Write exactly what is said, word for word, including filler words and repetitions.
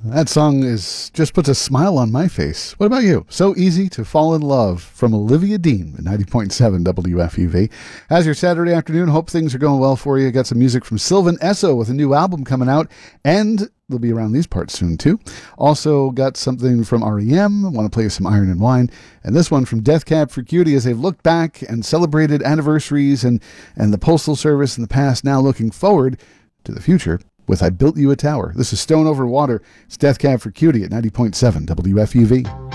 that song is just puts a smile on my face. What about you? So Easy to Fall in Love from Olivia Dean at ninety point seven W F U V. As your Saturday afternoon, hope things are going well for you. Got some music from Sylvan Esso with a new album coming out, and they'll be around these parts soon too. Also got something from R E M. Want to play some Iron and Wine, and this one from Death Cab for Cutie as they've looked back and celebrated anniversaries and and the Postal Service in the past. Now looking forward to the future with I Built You a Tower. This is Stone Over Water. It's Death Cab for Cutie at ninety point seven W F U V.